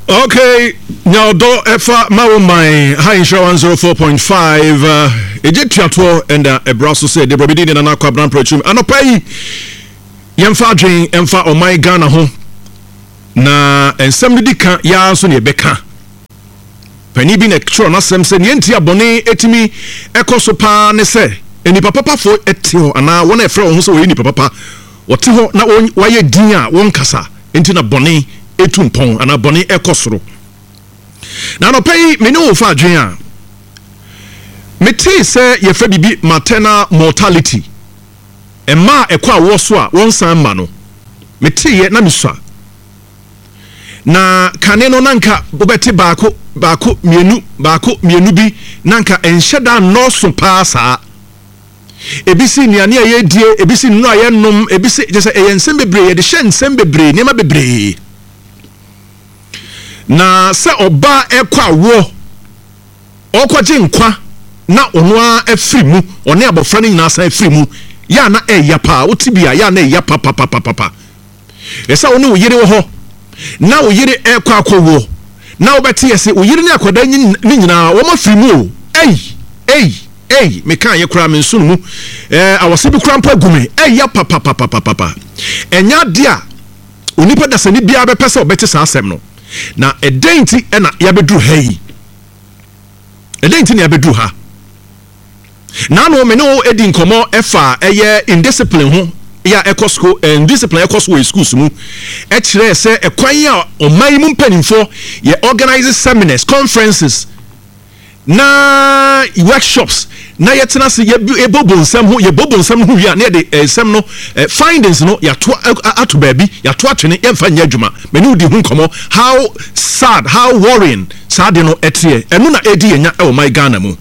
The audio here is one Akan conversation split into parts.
Okay, now do efa my high insurance 104.5 ejetiato and ebraso said the brobidi na na kwabran prochum anopai yemfa dwen emfa o my Ghana ho na ensem di kan ya so ne beka pani bi na tro na sem se ne ntia bone etimi ekoso pa ne se eni papa fo etio ana won e frɛ ho so we ni papa wote ho na waye din a won kasa enti na bone etumpon ana bone ekosoro na no pay me no fa adwen a meti se ye fa bibi maternal mortality emma ekwa wo so a won san ma no meti ye na misua na kane no nanka bobete baako mienu bi nanka enhyeda no so paasa ebisi niane ye die ebisi no aye nom ebisi je se eyensem bebre ye de hyensem bebre niema bebre na se oba ekwa wo okwaje nkwa na ono a afirimu one abofra ne nyina san afirimu ya na eyapa otibia ya na eyapa papa esa one wo yire wo ho na wo yire ekwa akwo na obeti yese wo yire ne akoda nyina wo mafirimu ei me kan ye kura me nsunu mu awose bi kura mpa gume ya papa enya dia onipa da sani bia be pese obeti sa asem no na edenti na ya bedru ha yi edenti na ya bedru ha na no me no edi nkomo efa eye indiscipline ho ya ekosko indiscipline ekosko schools mu e kire se ekwan ya oman mu mpanimfo ye organize seminars conferences na workshops na yetena se ye bobonsam ho ye bobonsam ho wi a na de sem no findings no ya to ato baabi ya to atwene ye mfa nya adwuma meni di hu nkomo how sad how worrying sad no etie enu na edi yenya e o my Ghana mu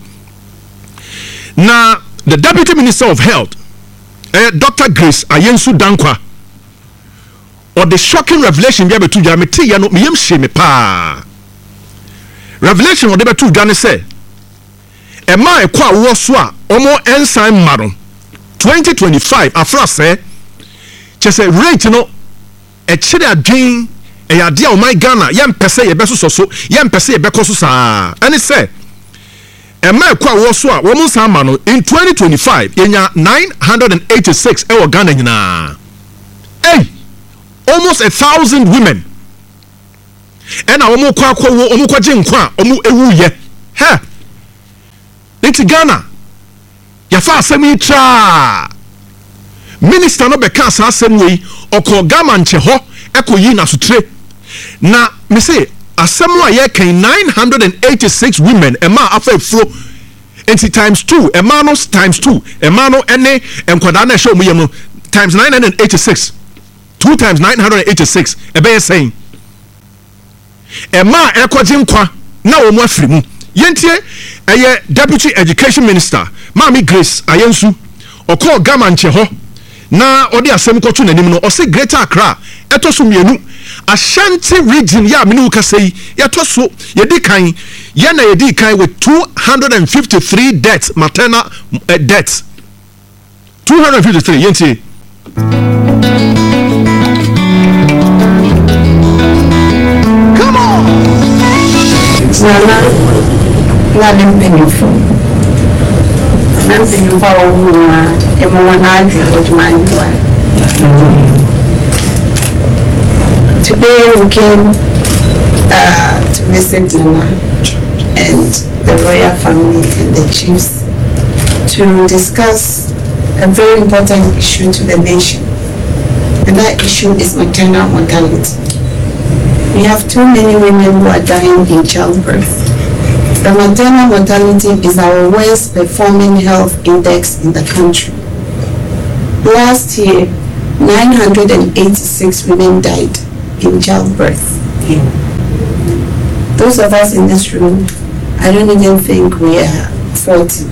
na the Deputy Minister of Health Dr. Grace Ayensu Dankwa or the shocking revelation bi abetu dwa meti ya no meyem hye me pa revelation o de betu dwa ne say Emma ekwa wo so a omo ensign maro 2025 afra se chese rate no e chire adwen e yade a my Ghana yem pese ye beso so yem pese ye bekoso saa ene se Emma ekwa wo so a omo san ma no in 2025 yenya 986 e wo Ghana nyina almost 1,000 women ena omo kwa wo omo kwaje nkwa omo ewu ye he Nti Ghana ya fa asemi tra minister no beka sa asem wei okọ gama nche ho ekoyi na sutre na me say asem a ye kan 986 women ema afa fro nti times 2 ema no times 2 ema no ene enkwada na show mu yem no times 986 2 times 986 ebe saying ema ekoje nkwa na wo mu afirimu yentie eye Deputy Education Minister Mami Grace Ayensu okọ gama nche ho na odi asem kotu nanim no ose Greater Accra etoso mienu Ashanti region ya menu kasei yetoso yedi kan ye na yedi kan with 253 deaths maternal deaths 253 yentie come on not painful. Nothing for everyone today we came to visit Nana and the royal family and the chiefs to discuss a very important issue to the nation, and that issue is maternal mortality. We have too many women who are dying in childbirth. The maternal mortality is our worst performing health index in the country. Last year, 986 women died in childbirth. Those of us in this room, I don't even think we are 40.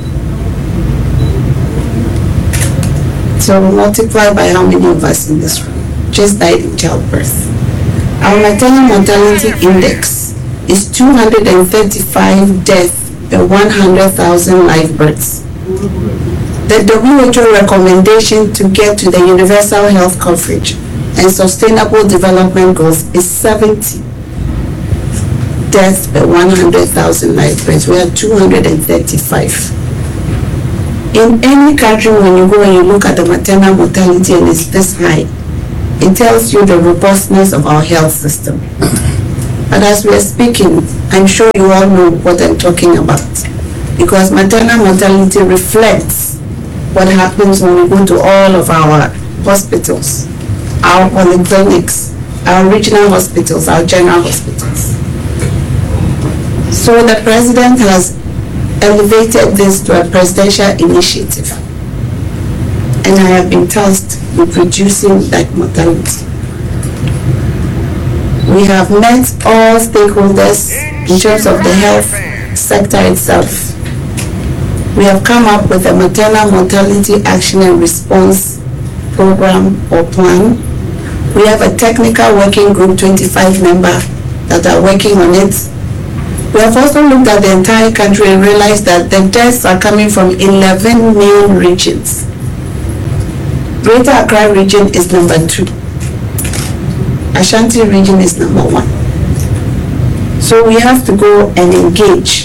So multiply by how many of us in this room just died in childbirth. Our maternal mortality index is 235 deaths per 100,000 live births. The WHO recommendation to get to the universal health coverage and sustainable development goals is 70. deaths per 100,000 live births. We are 235. In any country, when you go and you look at the maternal mortality and it's this high, it tells you the robustness of our health system. But as we are speaking, I'm sure you all know what I'm talking about, because maternal mortality reflects what happens when we go to all of our hospitals, our polyclinics, our regional hospitals, our general hospitals. So the president has elevated this to a presidential initiative, and I have been tasked with reducing that mortality. We have met all stakeholders in terms of the health sector itself. We have come up with a maternal mortality action and response program or plan. We have a technical working group, 25 members that are working on it. We have also looked at the entire country and realized that the deaths are coming from 11 main regions. Greater Accra region is number 2. Ashanti region is number 1. So we have to go and engage.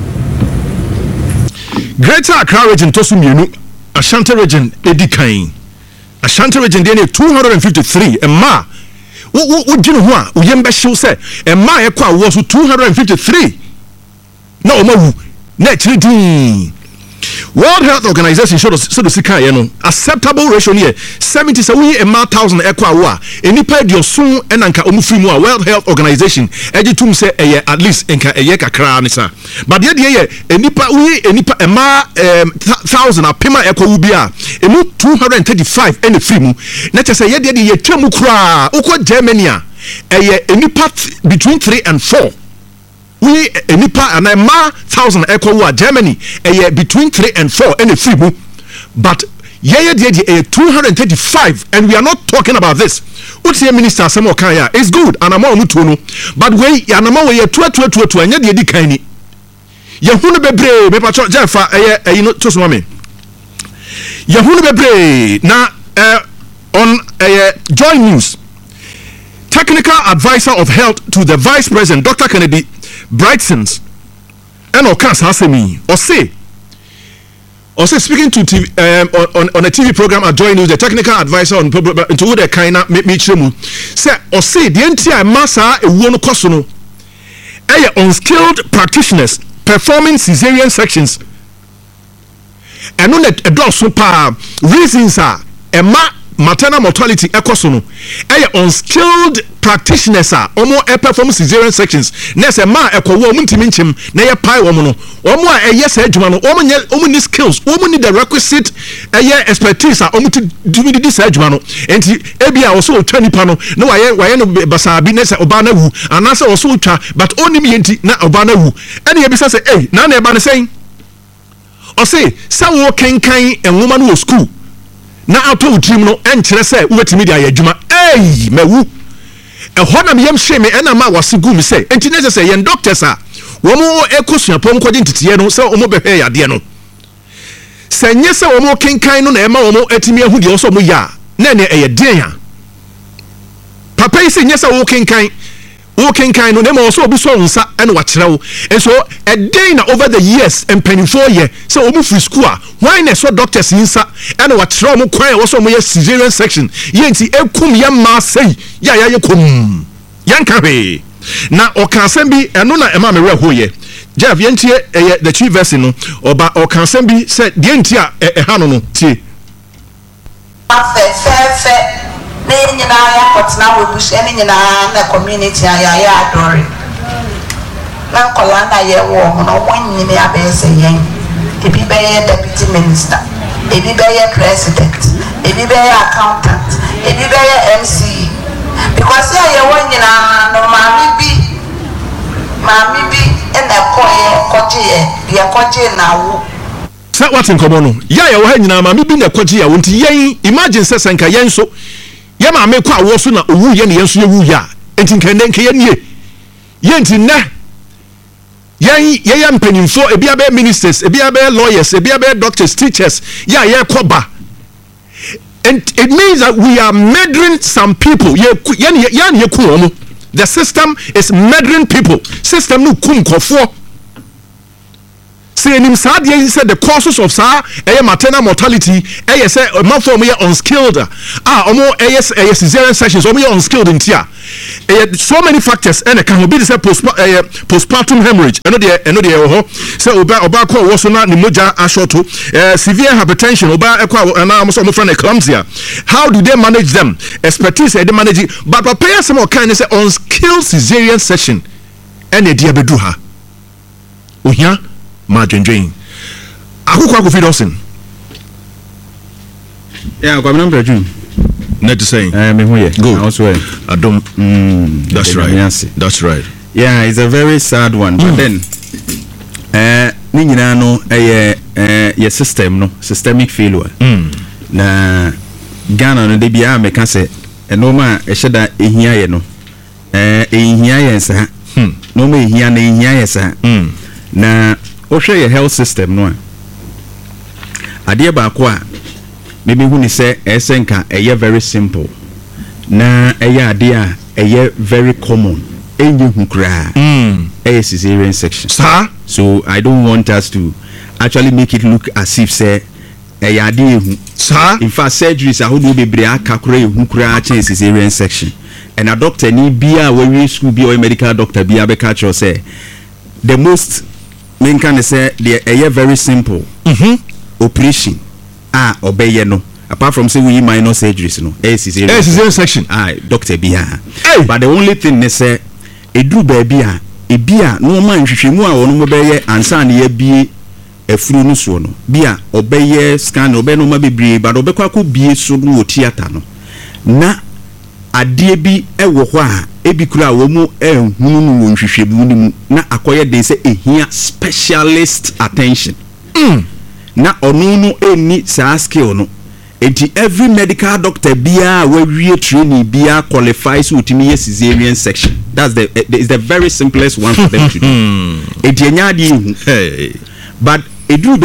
Greater Accra region tosu mienu, Ashanti region edi kan. Ashanti region dey 253 emma. Wo ginu ho a uyembe hyew se emma ekwa wo so 253. Na o mawu na ekiri World Health Organization show the sika ye no acceptable ratio near 70 so we a 1,000 ekwa wo a enipa diosun enanka omufiri mu a World Health Organization egitum say at least enka eye kakra ne sa but de ye enipa we enipa ema 1,000 apema ekwa wo bia emu 235 ene free mu na chese ye de ye twemu kura ukọ Germany a eye enipa between 3 and 4. We enipa and a 1,000 echo Germany between 3 and 4 and a free book, but yeah 235, and we are not talking about this. What's the minister Samuel Kaya is good and I'm on mutuno, but we anama we 2 and yet the kind Yahuna bebre me patro Jaffa you know to swami Yahuna bebre na on Joy News. Technical advisor of health to the vice president Dr. Kennedy Brightsons and Okas Hasemi or say speaking to TV, on a TV program at Joy News, the technical advisor on to the kind of me say the entire massa a one kosono unskilled practitioners performing cesarean sections and on a door super reasons are maternal mortality ekosono unskilled practitioners are omo perform cesarean sections nese ma ekowo muntimi nchim na ye pai wo no omo a yes adwuma no omo ni skills omo ni the requisite expertise a omo dumi di sa adwuma no enti ebia wo so otwa nipa no na waye no basabi nese oba na wu anase wo so otwa but onim yenti na oba na wu ene ye bisa say na eba ne sen o say wo kenkan enwoma no school na auto team no enkyere say wetimi dia adwuma mewu ehona me yam sheme ena ma wasigu mi say enti ne say yen doctors a wo mo ekosuapom kwaje ntitiye no say omo behwe yade no sanye say wo mo kenkan no na ema wo mo atimi ahu de wo so mo ya na ne den a papa yi say nye say wo kenkan no na ma so obi so nsa ena wa kyerɛw enso den na over the years and 24 year say omo free school a why na so doctors nsa ena wa kyerɛw mo kwan wo so mo ye cesarean section yenti ekum ya ma say ya yekum yanka hwe na okansem bi eno na ema me reho ye Jeff yentie the chief verse no oba okansem bi say de enti a ha no tie fe ne nyina ya kotna we bush ene nyina na community ya adore na kola na ye wo no wonnyime abese yen ebi be ye deputy minister ebi be ye president ebi be ye accountant ebi be ye MC because ye wonnyina no mami bi ene koje na wo say what in common no ya wo ha nyina mami bi na koje ya wonti yen imagine say senka yen so ye ma me kwa wo so na owu ye ne yenso ye wu ya enti nkende nke ye nie ye enti na ye mpanimfo ebi abe ministers ebi abe lawyers ebi abe doctors teachers ye koba and it means that we are murdering some people ye ku omo The system is murdering people. System no kum kofo. Say nim saa de say the causes of saa maternal mortality say man for me unskilled omo cesarean sections omo unskilled intia so many factors and can be say postpartum hemorrhage eno de ho say oba call wo so na ni moja ashoto severe hypertension oba ekwa na so mo friend eclampsia. How do they manage them? Expertise they manage it, but prepare some kind say unskilled cesarean section ene dia bedu ha ohia ma dwendwen akukwa ko Fidosin kwa number June net to say me hu ye go also adom that's right yeah, it's a very sad one but then ni nyina no your system no systemic failure na Ghana no de bia me ka se enoma eheda ehia ye no ehia ye nsa no me ehia na ehia ye sa na o share your health system no ade ba ko a maybe hu ni say esenka very simple na ade a very common enye hu kra cesarean section so I don't want us to actually make it look as if say ade hu in fact surgeries ahodo bebre aka kra hu kra cesarean section and a doctor ni bia we school bi or medical doctor bia be catch us say the most men can say they very simple operation obey no apart from say we minor surgeries no cesarean section doctor bia but the only thing they say edru baby ebia no man hwehwemu a wono mo beye ansa na ye bie afuru no so no bia obeye scan obey no ma bebre but obekwa ko bie so no theater no na ade bi ewo ho a ebi kura wo mu ehunu no nhwehwemu ni mu na akoye de say ehia specialist attention na onu no eni sa skill no enti every medical doctor bia we training bia qualifies utimi cesarean section. That's the very simplest one for them to do. Enti enya ade but edu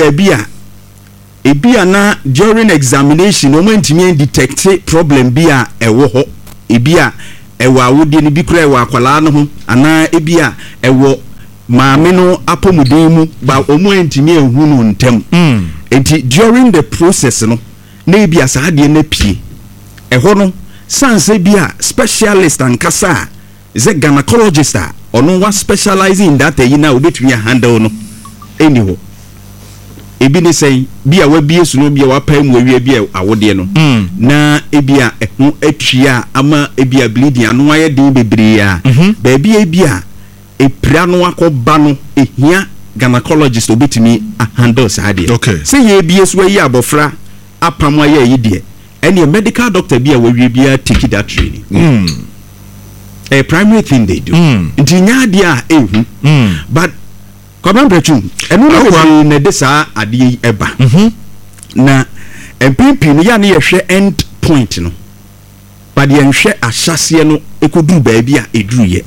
bia na during examination no mentimi detect problem bia ewo ho ebia ewa awodi ni bi kura ewa akwala no ho ana ebia ewo maame no apomuden mu ba omo entimi ehu no ntem enti during the process no na ebia saade na pie eho no sanse bia specialist ankasa ze gynecologist ono wa specialize in that na obetumi handle no eniho ebi ne say bia wa bie su no bia wa pam wa wie bia awode no na ebia ehu atwia ama ebia bleeding anu aye de bebre a ba bia epra no akoba no ehia gynecologist obetumi handle saade say ye bie su ayi abofra apam aye yi de any medical doctor bia wa wie bia take that training a primary thing they do nti nya dia ehu but Komanda chu enu no na de saa ade eba na empimpi ni ya na yehwe end point no but ye nhwe ahyase no ekodu baabi a eduru ye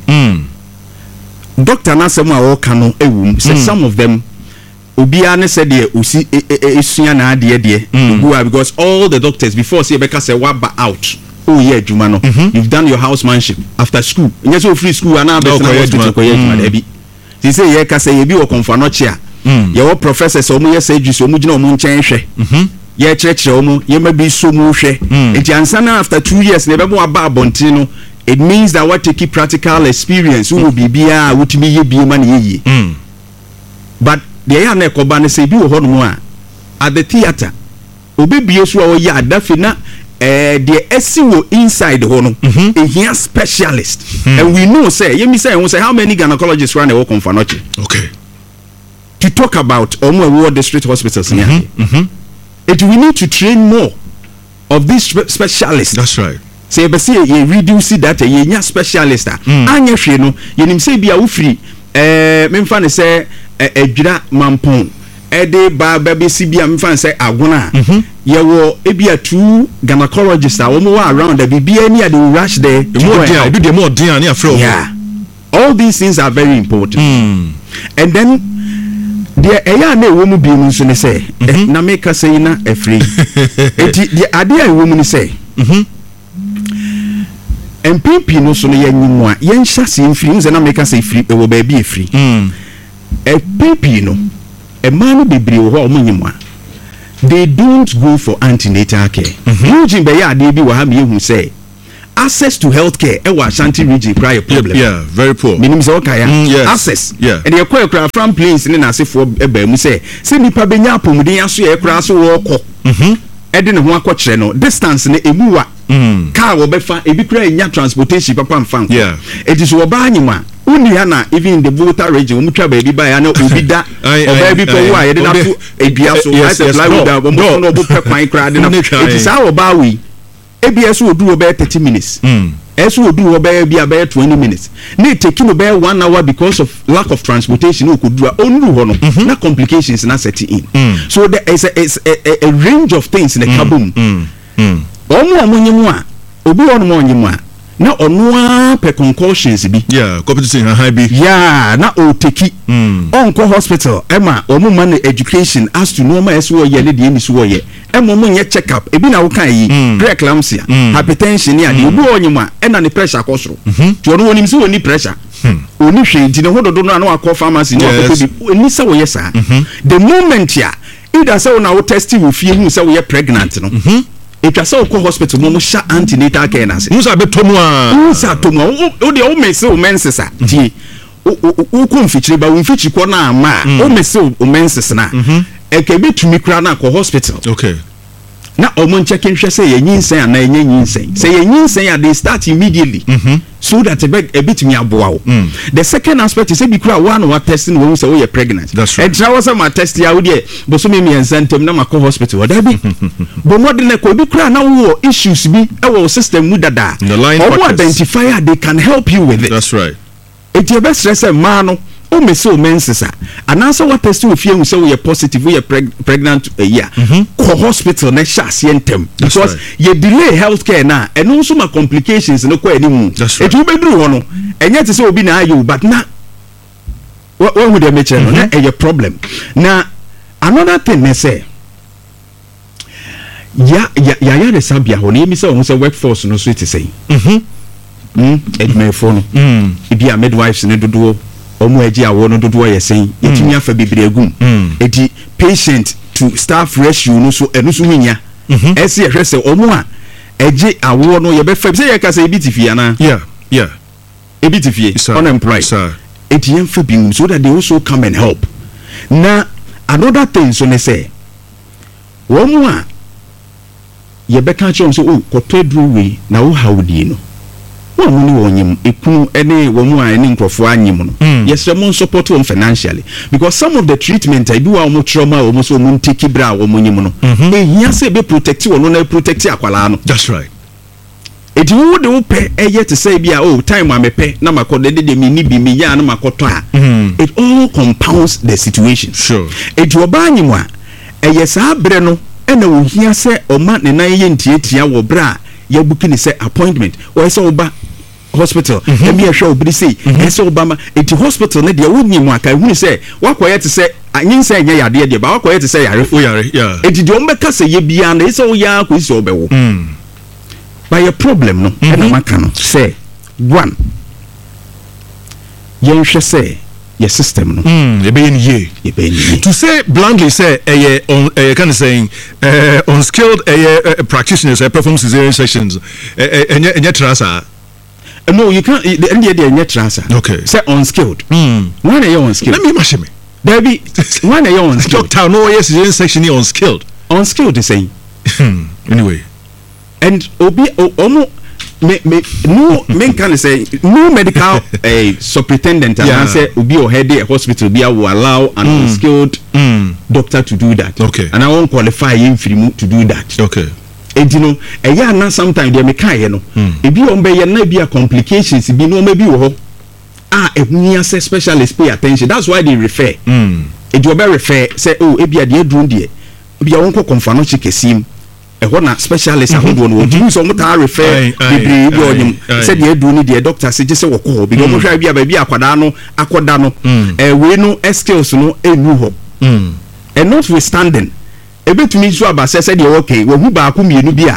doctor na asem a wo ka no ewum say some of them obia ne said de osi esua na ade because all the doctors before say beka say waba out yeah juma no you've done your housemanship after school yes so free school ana be hospital ko ye juma debi they say ye ka say ye bi wo konfa no chia ye wo professors o mu ye say ju so mu gina o mu nchen hwe ye church o mu ye ma bi so mu hwe enti ansana after 2 years ne be mo aba abontin no it means that what take practical experience will be bia wutimi ye bi ma na ye but the ya na ekoba ne say bi wo ho no a at the theater obebie so o ya adafi na the SEO inside hono a specialist and we know say how many gynecologists run a work on Fanoche to talk about World District Hospitals it we need to train more of these specialists. That's right. Say be say you reduce that a specialist anya hwe no yenim say bia wo free memfa ne say adwira mampon ede ba be si bia memfa say agona ye wo ebia 2 gynecologists wo around the bibia ni they rush there the more dia ni afro. Yeah, all these things are very important and then the eya na wo mu bi mu so ne say na make say na afri eti the ade a wo mu ni say MPP no so no yenyimu a yenhya se mfiri nze na meka se free e wo ba bi e free MPP no e ma no bebre wo ho omunyimu a they don't go for antenatal care region be ya de bi wo ha me hu say access to healthcare e wa Ashanti region cry a problem. Yeah, very poor. Minim say okay yes. Access. Yeah. And you cry from planes ni na asefo e ba mu say nipa benya apomuden aso e kra so wo kɔ. E de ne ho akɔkyerɛ no distance ne emuwa. Car wo befa e bi kra nya transportation papa mfa. Yeah. It is wo ba anyima. Uni na even in the Volta region wo mutwa ba bi ba ya na obi da oba bi po wa ye de na fu edua so I say fly with that wo mo no bo pɛ kwan kra de na it is how ba we ABS will do about 30 minutes. S will do about 20 minutes. Need taking about 1 hour because of lack of transportation. Who could do only one. No complications not setting in. So there is a range of things in the kaboom. Na onwa per concussions bi. Yeah, competition high bi. Yeah, na o take onko hospital ema omo man education as to normal as wo ye ne de emi so wo ye. Ema mo nye check up ebi na wo kan yi preeclampsia, hypertension ni ade obi onyima na ne pressure akosoro. Ti ono wonim se woni pressure. Oni hwe nti ne hododo no na akọ pharmacy no akọ bi oni se wo ye sa. The moment ya either say na wo test wo fie hu se wo ye pregnant no. Etwa say ko hospital mo sha antenatal care na se musa betomu a musa tomu o de o mese o mensesa tie o ko mfichire ba o mfichi ko na ama o mese o mensesa na e ka betumi kra na ko hospital. Okay. Na o mo nche kenhwe say ye nyinsen ana ye nyinsen say ye nyinsen ya they start immediately so that a bit me aboa. The second aspect is say bi kra one what testing when say we are pregnant. That's right. E tra was ma test ya we dey bo so me ensentem na ma ko hospital da bi bo mo de na ko bi kra na wo issues bi e wo system mu dada or identify they can help you with it. That's right. It you best stress man no o me so mensesa ananso what test we fie say we are positive we are pregnant a year ko hospital na sha sentem because you delay healthcare na and also ma complications no ko animu it you be do ho no enye te say obi na ayo but na what would they make no na a problem na another thing na say ya the sabia ho na mi say o say workforce no so it say edmefo no ebi a midwives ne dodo omo agi awo no dodo yesen etimi afa bebre agum edi patient to staff ratio no so enu so winya ese ehwese omo a agi awo no ye be fa se ye ka se ebitifie ana yeah ebitifie unemployed eti yem fa bi so that they also come and help na another thing so ne say omo a ye be ka che so kotodru we na wo hawdi no woni wonyim ekunu ene womu a ene nkrofo anyim no yes we support them financially because some of the treatment I do am trauma o so mun take bra wo munyim no ehia se be protect wo no na protect akwala no. That's right. Eti wo de wo pe eye te say bia time a mepe na makodo de me ni bi me ya na makoto a it all compounds the situation. Sure. Eti oba anyim a eye sa bre no ena wo hia se o ma ne nan ye ntietia wo bra ya booking say appointment o say oba hospital e a show obri say e say obama eti hospital na de wonni mu aka hu say wakoye te say anyin say nya yade de ba wakoye te say yare o yare yeah eti de ombeka say ye bia na e say o ya ko say obewo by a problem no e na maka no say one yen hwe say your system no ye be ye to say bluntly say kind of saying unskilled practitioners perform cesarean sections enya transfer. No, you can't. The net transfer. Okay. Say unskilled. When are you unskilled? Let me imagine me. Debbie, when are you unskilled? Doctor, no, yes, cesarean section is unskilled. Unskilled is saying. Anyway. And obi no men can say no medical superintendent and say obi or head a hospital be will allow an unskilled doctor to do that. Okay. And I won't qualify him to do that. Okay. And you know, a year now sometimes they make no. If you on be na be a complications, be no maybe wo. If near say specialists pay attention. That's why they refer. If you be refer say e be a dey drone there. Be a won ko confirm no check sim. E ho na specialist ahodo no do so mo ta refer be be onyim say dey do ni dey doctor say just say wo ko because mo hwa bia ba bia akwada no akoda no we no skills no enu ho. And notwithstanding ebetumi so aba say dey okay wo hu ba ko mienu bia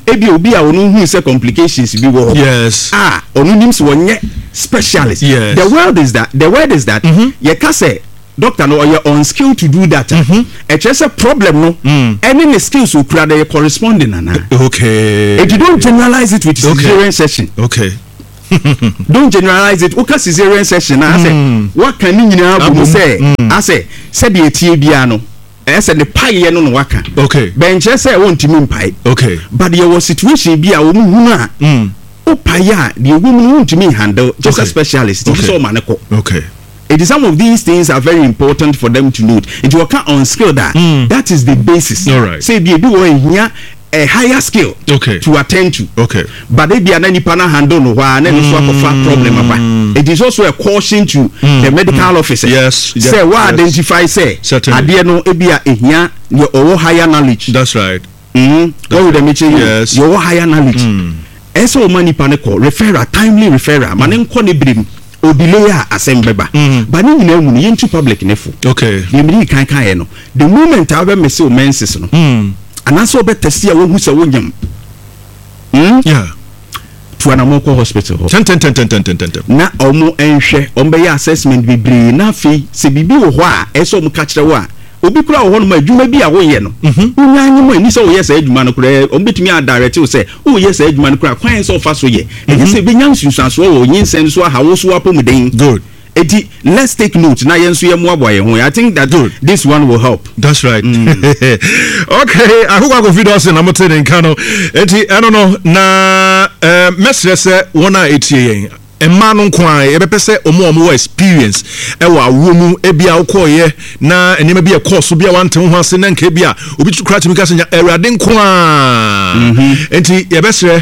ebi obi a onu hu say complications bi wo. Yes. Onu nim so wonye specialist. Yes. The word is that ye ka say doctor no you're unskilled to do that. Just a problem no. Any skills will create corresponding ana. Okay. If you don't generalize it with cesarean session. Okay. Don't generalize it. Okay, cesarean session. I say what can you say? I say the etie no. I said the pie no waka. Okay. Ben say want to mean pie. Okay. But there was situation be a woman who pie the woman want to me handle just a specialist. Okay. It is some of these things are very important for them to note. If you are unskilled that is the basis. All right. Say be here a higher skill to attend to. Okay. But they be an any panel handle no one and swap of problem about. It is also a caution to the medical officer. Yes. Say what identify say. Certainly. Adie no ebia ehia your higher knowledge. That's right. What would they mention? Yes. Your higher knowledge. Eso mani paneko referral timely referral manen ko ne brim o delay asembeba. But ni nyina hu ni yintu public nefo. Okay. The mini kan no. The moment I be mess o menses no. And also better see a woman who's a woman. Yeah. To an Amoko hospital. 10. Na omo enhwe ombe assessment bibiri na fi se bibi wo ho a eso mo ka kire wo a obi kura wo ho no ma adwuma bi a wo ye no unya anyimo ani se wo ye sa adwuma no kura ombetumi a direct wo se wo ye sa adwuma no kura kwan so fa so ye e se be nyam susuaso wo nyinsen so ha wo so apomuden. Good. Let's take note. I think that this one will help. That's right. Okay, I hope I go feed us in Amote in Kano. I don't know. Na message say 180. Emmanuel Kwai, ebepese omo experience ewa awomu ebia ukoye na enema bia course bia wante ho ase na nka bia obi tukra timi kase nya erade nkwa enti yebesre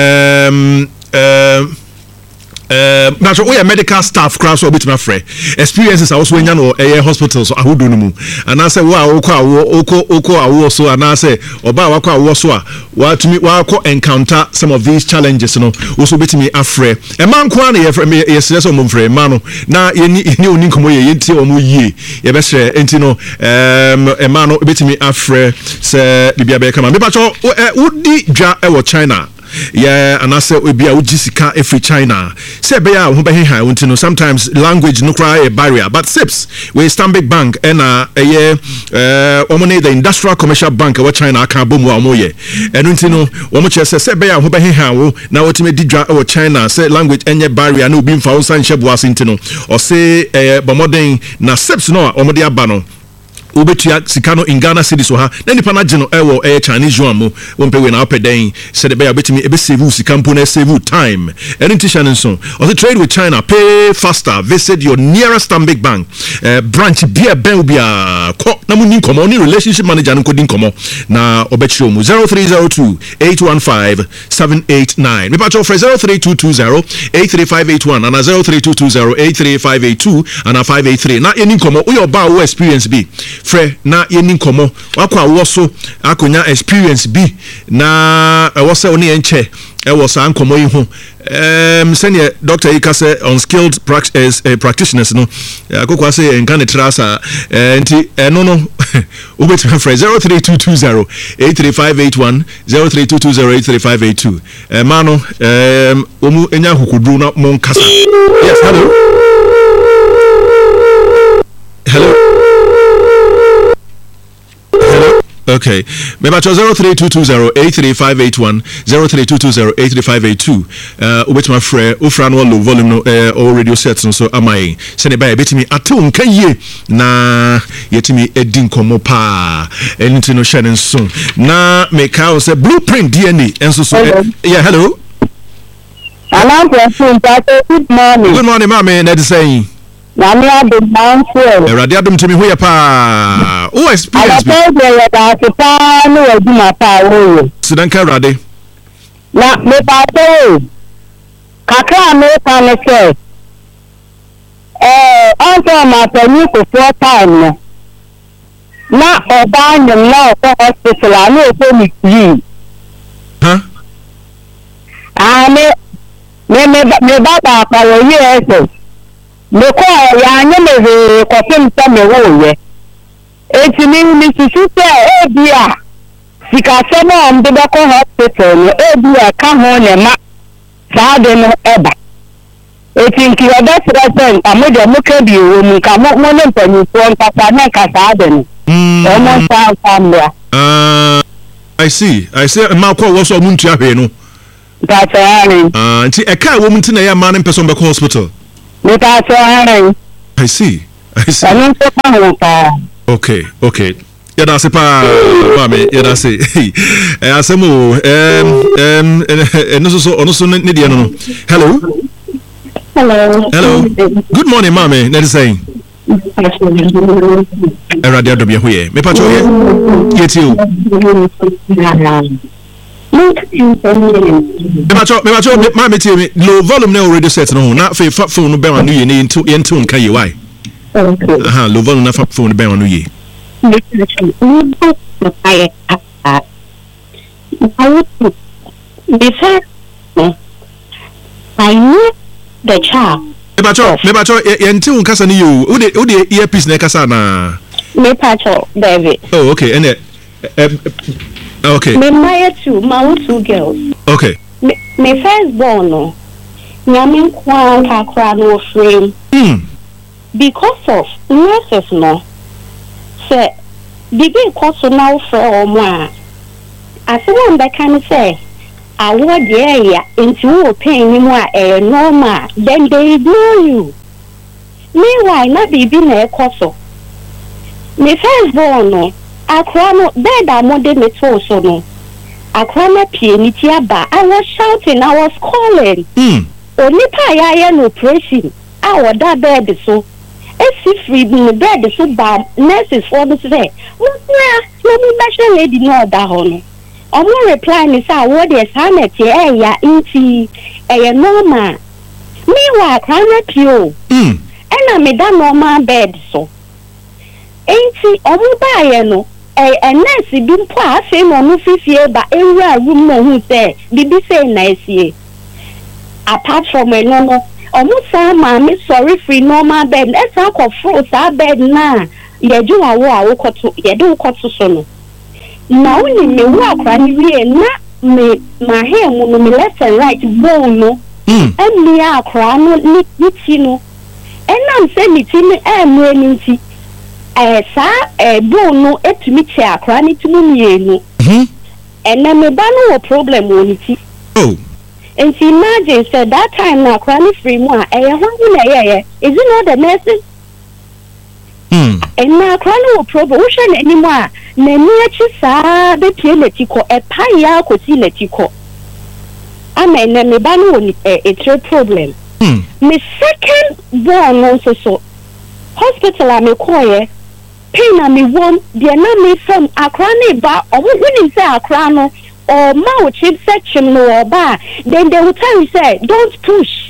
natural we medical staff class or bit my friend experiences also when no hospitals ahodo no mu and I say wa oko awo so and I say oba wa kwa awo so a wa tumi wa ko encounter some of these challenges no also bit me afre e man kwa na ye yes so mo frɛ ma no na ye oni komo ye nti o mo yie ye be hre enti no e ma no bit me afre se bibia be kama me ba cho udi dwa e wo China. Yeah, and I say we be a Ujisika every China. Say be ya no sometimes language no cry a barrier, but SIPS we Stanbic Bank and the Industrial Commercial Bank of China can boom wa moye. And no womuche say be ya now what me didra or China say language any barrier no being found san sheb wasintino or say bomodin na SIPS no omode abano. Ubetia Sikano in Ghana City so ha na nipa na gye no ewo Chinese yuan mo wonpe we na opeden said be betimi ebe save sikampo na save time any tisha nso or trade with China pay faster visit your nearest Stanbic Bank branch bia ben bia ko na muni komo ni relationship manager nko din komo na obetiro mu 0302-815-789 me patcho 0322083581 and 0322083582 and 583 na eni komo we your ba experience be Fre na yeni komo wakwa woso akonya experience bi na wose oni enche was ankomo yi ho senior doctor yi ka say unskilled practitioners no akokwa say enka ne trasa enti eno no ubetime frɛ 0322083581 0322083582 ma no omu enya hukudru na mon kasa. Yes, hello. Okay. Maybe 0322083581 0322083582 which my friend Ufran Wallo volume no or radio sets so am I send it by betimi aton kan ye na yetimi edin komo pa enti no share so na make out say blueprint DNA enso so yeah hello. Good morning. Good morning mama na dey say Nani ade manfo. Erade adom timi ho ye pa. O experience me. Ada pe ye da se pa no aduma pa wo. Sidanka erade. Na me pa to. Kakra me pa ne se. Onto ma tani ko for time no. Na oba nyem na ko hospital ani o ko mi yi. Huh? Me ba pa wo ye Meko ya anya me kopim ta me wo ye. Eti ni susu te bia sika sema on de ko hospital no ebi aka ho ne ma saa de no eba etinki oda present amoje muka bi wo mu ka mo ne mpanyufo nkasa na nkasa de no omo sa family I see ma ko wo so mu ntua hwe no that's all nti e kai wo mu nti na ya ma ne person be hospital that's all I see okay yada se pa mame yada se asemo ono so ne de no hello good morning mame na dey saying radio do be hoye me pa cho ye yeti o me pa cho mame tie me low volume na already set no na fe phone no be wan no ye ne into nka ye why aha low volume na phone be wan no ye I knew the child. Me bacho yenti unkasa ni you. Ode earpiece na kasa na. Me pacho David. Oh okay. And okay. Me married my 2 girls. Okay. Me first born no. Nyame kwa kakra no frame. Because of nurses no. Say bibi koso na ofre omo a asem be kan say awo de ya enti wo pain ni mu a normal then they ignore you meanwhile na bibi na ekoso me first born no akra no bed amode me to so no akra na pie ni ti aba I was shouting I was calling onipa ya no operation awo da bed so esi free the bed so bad nurses for the say no me basha lady no da ho no omo reply ni say what dey sanet ya inti normal me wa kana pio na me da normal bed so inti omo ba ye no nurse bi mpo a say no no fifie ba ewura room no hu say bibi say na esie apart from no omusa mama sorry free normal bed esa ko fruit a bed na ye ju awo awokoto ye de wokoto so no na oni me wo akra ni wie na me ma he mu no me left and right bone no emi akra no ni ti no enam se mi ti ni emu eni ti sa bone no etumi ti akra ni ti mu mienu ena me ba no problem woni ti and she imagine said that time now cranny free more is it not the nurses and now cranny will problem anymore na near sa be piletiko a paya ko si letiko amen na me ba no a trade problem me second born also so hospital am koye pain am me won de na me from akrani ba owo say akrano or mouth chip section no ba then they will tell you say don't push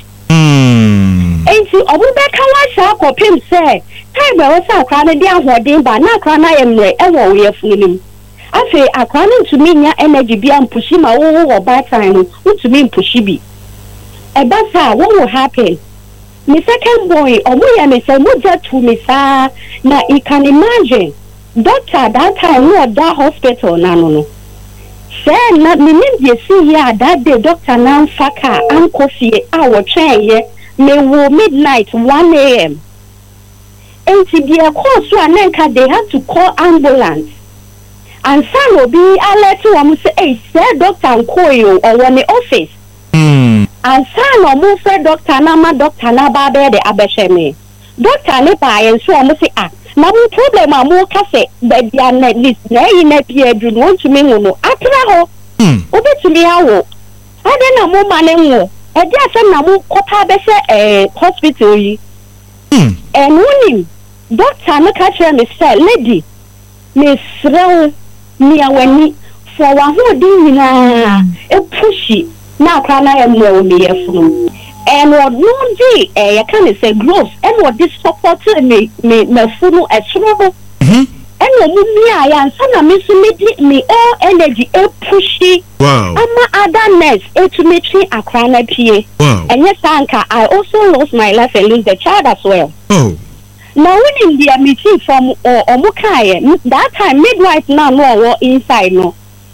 and see obu be kan wa sha ko pim say time we say akra na dia hodin ba na akra na yemre e wo we afunim afi akra na ntumi nya energy bi am pushi ma wo ba time no ntumi pushi bi e ba sa what will happen my second boy obu ya me say mo ja to me sa na you can imagine doctor that time no that hospital na no say na me dey see here that day doctor na faka an coffee our train here me wo midnight 1 a.m. and to be a call so anenka they have to call ambulance and son will be alert to am say hey say doctor nkoyo or one office and son no move say doctor na ma doctor na ba be de abehwe doctor ne ba yen so am say ah na mo problem am ka say be dia na list na yi na pie dru no ntumi no atra ho obetumi awo ade na mo ma ne wo e dia say na mo kopa be say hospital yi and unim doctor no ka chere me say lady me srew ni awani for wa ho din nyina e pushi na akra na em no me yefunu and what no di you can say growth and what this support me funu e srew and no me aya sana me so me all energy e pushi ama otherness e to me three akra na pie and yes anka I also lost my life and lose the child as well now when in the meeting from omukaye that time midnight now no inside no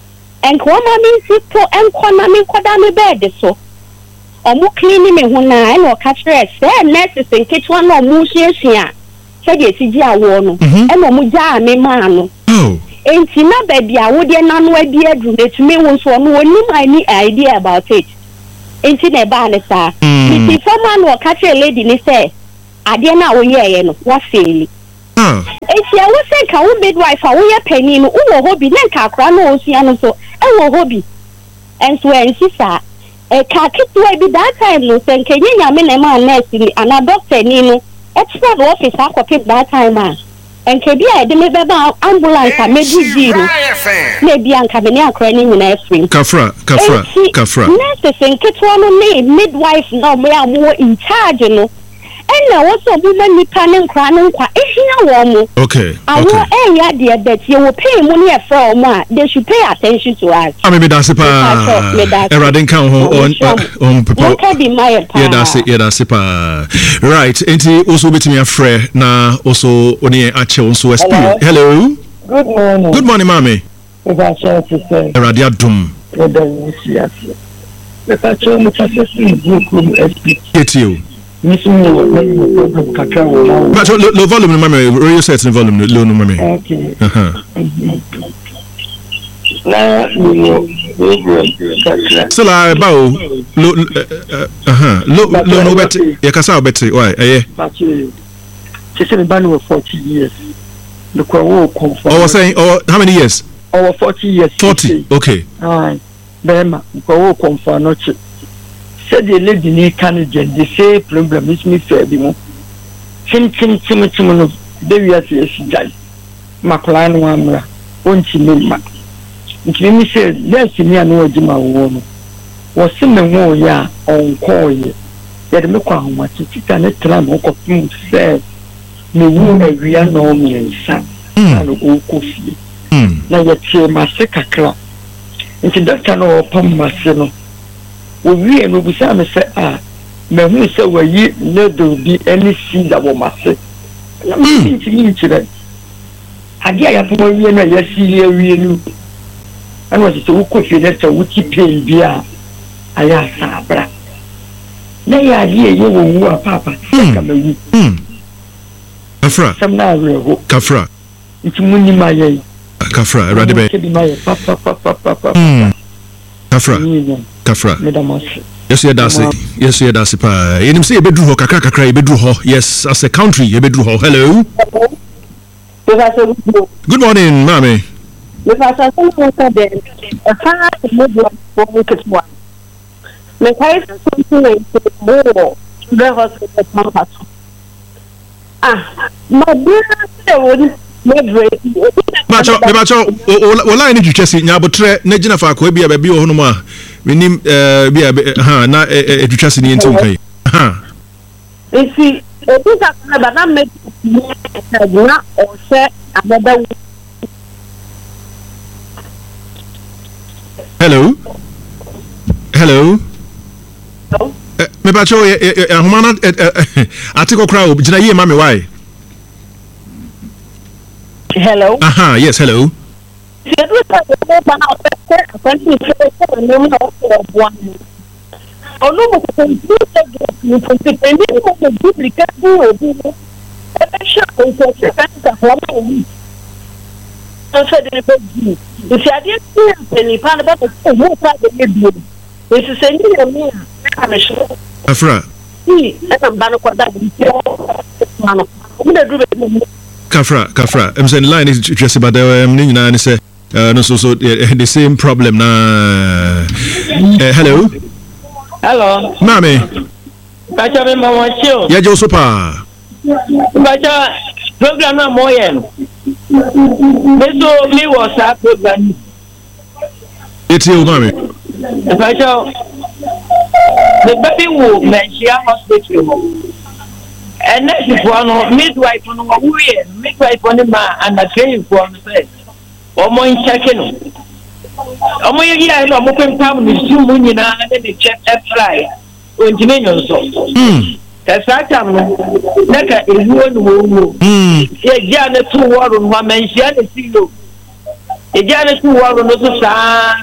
and Kwama to and Konami Kodami bed so. Omu cleaning me huna and or catch rest. There nurses and kitchen one or motions here. Said yes, Tia Wono, and Omuja me mano. Oh. And Tina baby, I would not know idea to me once one knew any idea about it. And Tina Banessa. If someone will catch a lady and say, I didn't know what's silly. And she was saying, can we midwife, I will penny, who will hobby, then Cacrano, Oceano, so, and hobby. And so, and she said, a khaki to be that time, no, and can you mean a man nursing and a doctor, Nino, extra office, I could keep that time, man. And Kabia, I didn't about ambulance, I made you zero. Maybe I'm coming out crying in a spring. Kafra. Nurses and kids one midwife, no, we are more in charge, you know. And now also women ni planning crying qua okay. Our area dear that you will pay money from one, they should pay attention to us. I mean that's Eradin count on people. Yeah, that's it. Right. And also with me a friend na also only ache so experience. Hello. Good morning. Good morning, mommy. If I share to say Eradia Dum. If I show much Get you. But low volume, mammy. Radio sets in volume, low, mammy. Okay. Still, I bow. Low, no better. Yakasa better. Why? But she said the band was 40 years. The Quawo confirmed. I was saying, how many years? Over 40 years. 40. Okay. Aye. Bema, Quawo confirmed not. Said the lady in Canada, the same problem is me fair. Tim, baby, as she died. Maclan Wamra, won't she make? Jimmy said, yes, me and no Jima woman. Was similar more, ya, on call ye. Yet make one much to sit and a tram of food said, me woo a real normal and son, and old coffee. Now yet, she must take a club. Into that kind of upon my son. We and we say, ah, may we say, where ye never be any seed that will must say. I'm thinking today. I get up one year, yes, you. And was it a coffee letter which you pay via I asked Sabra. Nay, I hear you will papa. Kafra. Some now, Kafra. It's Muni my Kafra, Radibe. Kafra. Kafra. Yes, that's it. You say bedroom ho kakra bedroom ho. Yes, as a country, you bedroom ho. Hello. Good morning, mommy. If I saw something then a fast movement for me to one. Make I something more the hospital. Ah, my dear, would Macho, wala ni juchesi nyabotre na gina fa ko bia bia ho no ma menim bia na juchesi ni nti nkai if you that na make na o se abada. Hello. Me bacho ahumana atiko crowd gina ye mami why. Hello. Yes, hello. Kafra. I'm saying line is just about the say no so the same problem na. Hello, Mami. Bacha me mama chill. Ya jo sopa. Bacha program na moyen. Beso me WhatsApp program. It's you, Mami. Bacha the baby will mention hospital. And next one, midwife on the midwife on the man, and a train for the bed. Or more in checking. Or more, yeah, no more time is 2 million and then they check a fly. When you mean so. That's that time. Naka is one who. Yeah, Janet 2 word on one mention, see you. Ejane tu wa no so saa.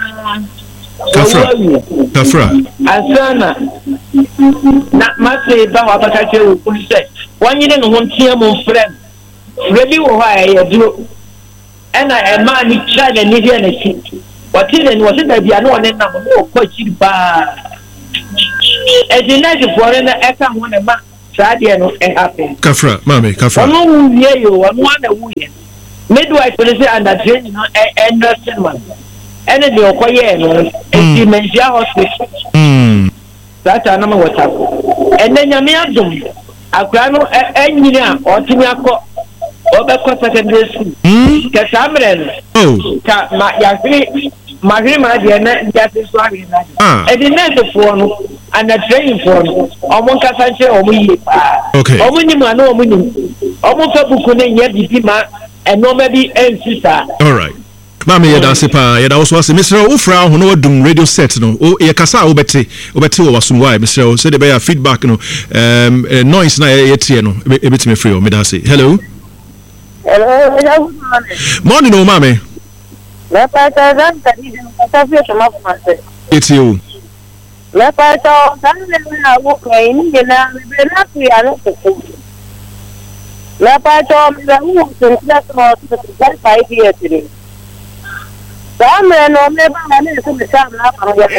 Kafra. Asana. Na mase ba wa baka che wo kuli se. Wanyine no hontia mo frem. Fredi wo ha ya duro. Ena e ma ni chale ni dia na si. Watile ni wose da bia no ne na mo ko chi ba. E di na di fore na eka ho ne ma. Sadia no e happen. Kafra, mami, Kafra. Onu wie yo, onu ana wuye. Midwife say under training no e nursing one. Ene de okoye no e dementia hospital. That anama wata. Ene nyame adum. Akra no enyini a otimi akọ obekọ secondary school. Ke samre no. Oh. Ka ma ya ma de na ya se so ari na. E de nurse for no and training for no. Omo kasa nche omo yi pa. Okay. Omo ni ma no omo ni. Omo fa buku na nya bibi ma eno ma bi ensisa. All right. Mami yeda sepa yeda also ase Mr. Ufra ho no wadum radio set no o ye kasa obeti wo wasumwa Mr. say the be feedback no noise na ye tie no ebetime free o me da say hello. Hello, morning o mami. Me pata dan tadi kata fi to mafase. It's you. Me pata dan le na wo ko ini na be na fi ana ko. Me pata me da wo ko ta to 5 years ni. Samre no me ba na so me samra pa ya.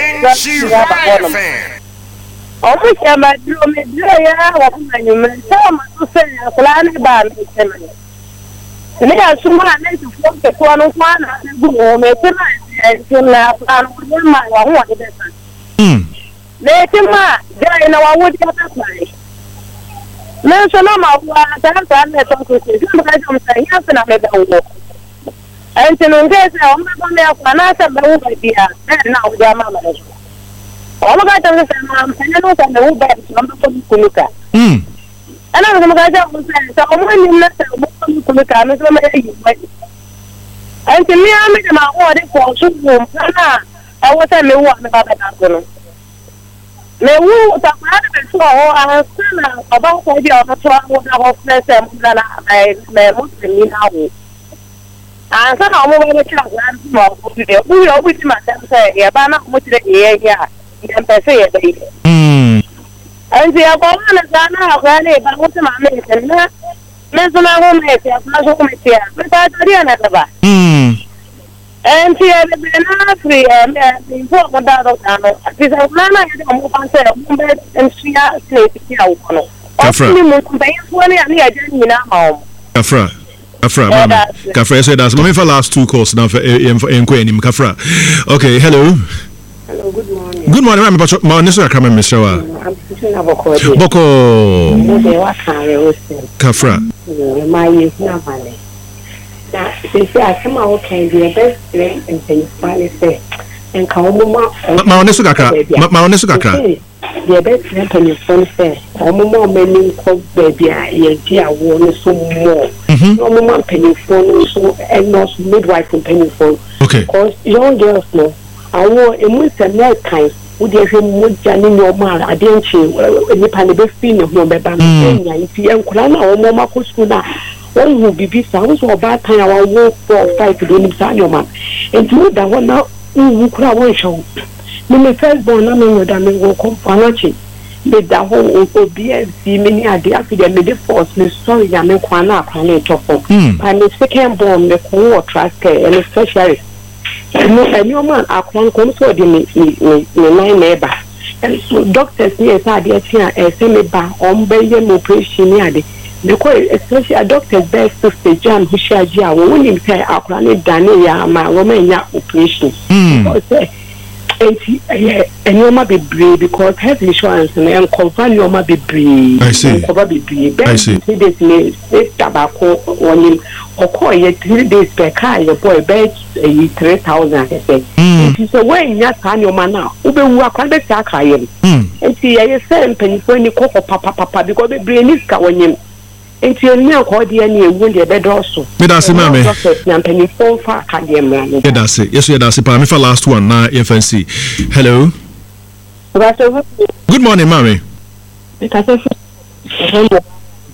Omo chama dro me dro ya wa kuma ni me sama to se ya plane ba me sema. Ne ya suma na to fo ke ko no kwa na bu o me sema e na plan ko ma wa ho de ta. Ne tema ja ina wa wo de ta sai. Ne so na ma wa ta ne to ko se so ka jom sai ya na me ba wo. Ante no ngeze o mba me akwa na sa be wo bia na o ja ma ma no. O mo ga ta se ma ene no sa me wo ba so mba ko kuluka. Ana mo ga ja ko sa o mo ni na sa mo ko kuluka no so me yi ba. Ante mi a me ma o de ko so wo na e wo sa me wo me ba ba ta ko no. Me wo ta ma de so o a sana o ba ko di o to o na ho se mo na me mo ni na wo. Ansa na ọmụ nwere chịrị agwa ndị ma ọ bụ dị ụyọ ọgwụji ma tempe ya ba na ọmụchiri ihe ya ya mpese ya ebe ihe. Nti ya kwa wana sa na agwa na ebe nwụsị ma mmesi na mmesi na ahụ mmesi ya kwa asụ mmesi ya mmesi atari ya na daba. Nti ya bebe na afri ya mfe ọmụda adọta anọ atisa ọmụda na ya dị ọmụ panse ya ọmụ mbe nsu ya si na etiti ya ụkwụ nọ. Ọsụ ni mụ mbe ya fụọ na ya na ya je nyina ama ọmụ. Kafra. Kafra, so that's my last two calls now for Kafra. Okay, hello. Hello, good morning. Good morning, my name is Akram Mr. I'm sitting up Boko. Kafra. My is not money. Now, since I come out, can be a best friend and say, finally say, and come my honest Kakra. The best friend and your phone say, more many called baby, I want so more. No more penny phone, so and not midwife and penny phone. Okay. Because young girls know, I want a month and night time. Would you have more Janine or Mar? I didn't see any panel fin of no baby. If you and Kulana or Mama Kuskuna, one will be busy. I was so bad time. I will 4 or 5 to do in your man. And to that one now, who could I want show? My first born, I mean, that may go come for watching. But the whole OBSC, many are the after they made force, Miss Sorry, I mean, Kwana, Planet of them. And the second born, the core track, and especially. And your man, I can't come to the my neighbor. And so doctors near Sadia and send me back on Bayan operation near the because especially a doctor's best sister John who shared Jia when him say I planted Dania, my Romania operation. And you might be brave because health insurance and confirm you might be brave. I see. I see. 3 days later, tobacco on him or call you 3 days per car, your boy bed 3,000. I say. It's a way in your time, your man now. Ube work on the sack I am. And see, I say, penny for any cocoa papa because the brain is going him. And you know, how the any wound your bed also. That's it, mammy. Penny for far cardium. That's it. Yes, that's it. For last one now, FNC. Hello. Good morning, mammy.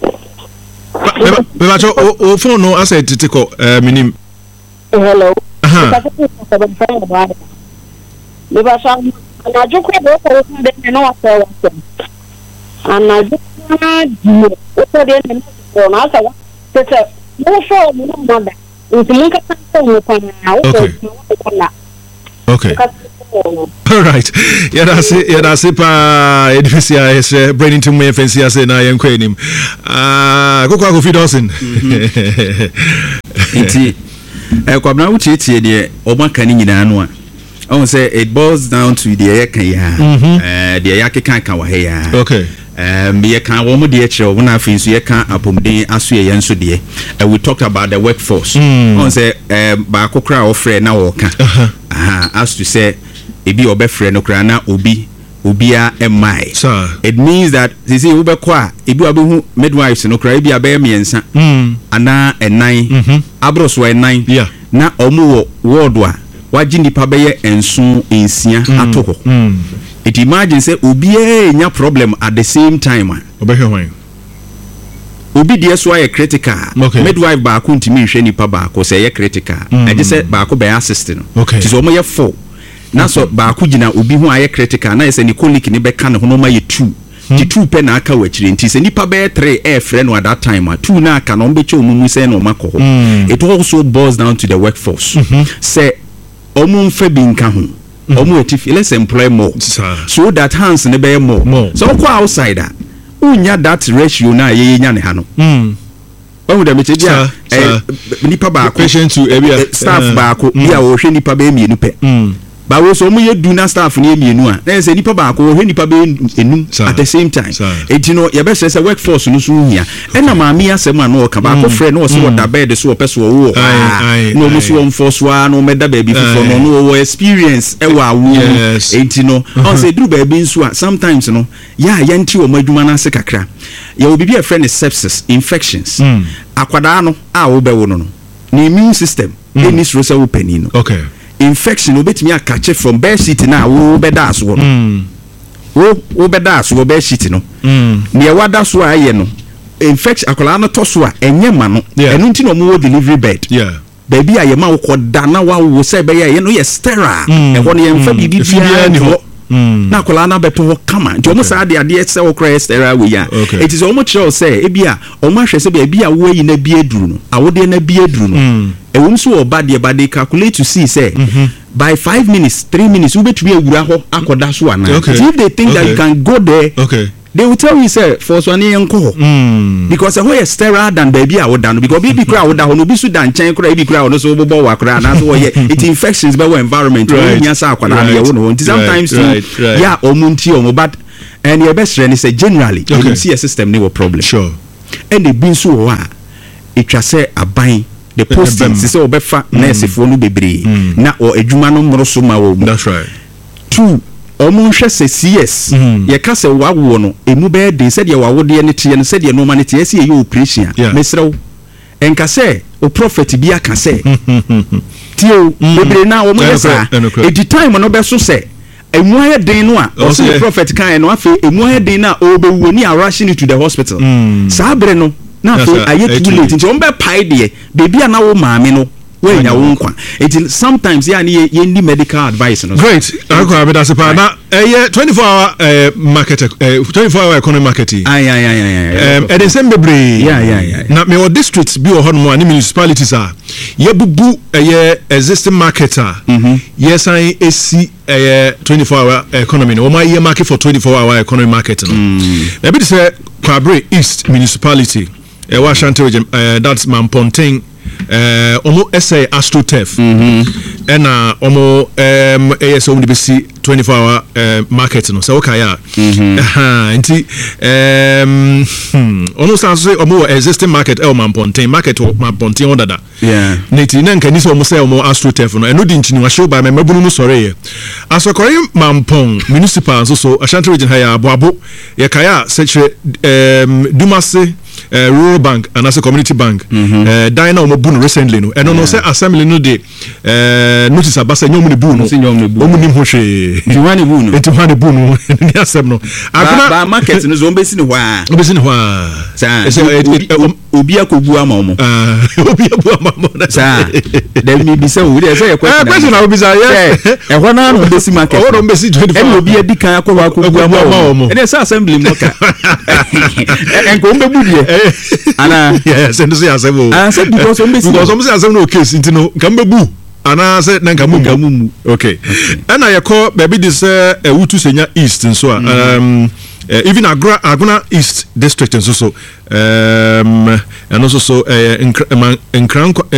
Phone no, I said to take minim. Hello. Okay. All right. Yadase pa edifisia is bringing to me fancy as na yenkwenim. Go feed us in. Iti kwabna uchi tie de obaka ni nyina no a. I want say it boils down to the yakan ya. The yakeka kan wa he ya. Okay. Ye kan wo mu de kire wo na afin so ye kan apomden aso ye nso de. We talked about the workforce. I want say ba kokra wo frɛ na wo ka. As to say ebi obefrɛ no kra na obia emai. It means that you see ubekwa ebi abehu midwives no kra ebi abe miensa ana enan abros wa enan na omu wo ward waji nipa beye ensu ensia atoko. It imagine say obia nya problem at the same time. Obehwe obi de so aye critical. Midwife ba ko ntimi hwe nipa ba ko say ye critical. I just say ba ko be assist no. Ti so omo ye 4. Na so ba ko gina obi hu aye critical na say ni colic ni be ka ne ho no ma ye 2. Ti 2 pe na aka wachire nti say nipa be 3 e frɛ no at that time 2 na aka no be che omumu say no makɔ ho. It also boils down to the workforce. Say omu mfa bi nka ho. Omu etifi let's employ more. So that hands ne be more. So ko outsider unya that ratio na ye nya ne ha no. When we meet ya nipa ba ko patient to staff ba ko bia wo hwe nipa ba emienu pe. Ba wo so mu ye du na staff ne emienu a na say nipa ba ko wo hwe nipa ba enum at the same time. Enti no ye be say workforce no so hia. E na ma mi asem na o ka ba ko frɛ no so wo da bed so wo person wo. No mu so wo force wa no meda ba bi fo no wo experience e wa wo. Enti no on say dru ba bi nso a sometimes no ya nti wo madwuma na se kakra. Ye obi bi a friend is sepsis infections. Akwada no a wo be wo no. The immune system any so say wo pani no. Okay. Infection obetimi akache from bed sheet na wo be da so no. Wo be da so wo bed sheet no. Ne wada so aye no. Infection akola no to so a enye ma no. Enu nti no mo delivery bed. Yeah. Baby aye ma wo koda na wa wo say be ye no ye sterile. E ho ne ye mfa bibi bia ni ho. Na kola na beto ho kama nti omo sa ade se wo kra sterile we ya. It is omo chiro say e bia omo hwese se bia wo yi na bia duru no. Awode na bia duru no. Ewum so obade but they calculate to see say by 5 minutes 3 minutes we betwe awura ho akoda so ana. If they think that you can go there, they will tell you say for so any enko because who is sterile than baby awoda no because baby kra awoda ho no bi so dan chen kra baby kra no so bobo wa kra na so ye it infections be environment we nya sa akoda na ye wo no sometimes yeah omunti omo but and your best friend say generally you see a system ne problem sure and they been so wa it say aban the postings is obefa nurse fo no bebre na o adwuma no mmoro so ma wo. That's right. 2 omo hwe se CS ye ka se wawo no emu be de se de wawo de ne tie no se de no ma ne tie se ye operation mesrew enka se o prophet bi aka se tio bebre na wo mo yesa e di time no be so se emu aye den no a o se prophet kan no afi emu aye den na o be woni a rushing to the hospital sabre no na for aye too late nti on be pai de baby na wo maame no when ya won kwa it sometimes ya ni ye medical advice no. Great akwa be that's pa na 24-hour market 24-hour economy market e dey same bebre na me o districts bi o hono ani municipalities are ye bubu existing marketer yes I AC 24-hour economy no my year market for 24-hour economy market no e be say Kwabre East municipality Washington region that's Mamponting omo essay AstroTurf ena omo ASO de besi 24-hour market no so okay ya nti ono say omo existing market Mamponting market Mamponting odada nti na nka ni so omo say omo AstroTurf no eno di ntini wa show by me mabunu no sore ye asokore Mampong municipal so Ashanti region ha ya aboabo ye kaya secretary Dumase rural bank and as a community bank dan na omo bu no recently no eno no say assembly no dey notice abasa nyom ne bu no omo nim ho hwe Tiwane bu no Tiwane bu no ni asem no aguna ba market no zo mbesi ne ho a sa obi akobu ama omo obi abu ama mo sa dem mi bi say o dey say question na obi say e ho na no mbesi market o no mbesi 24 e obi adi kan akobu ama omo e say assembly mo ka enko mbebu die ana yes and say asem o because some say asem no case intino kan mbebu ana say na kan mumu okay and I call baby this Wutu Senya East so even Aguna East district and so and also so in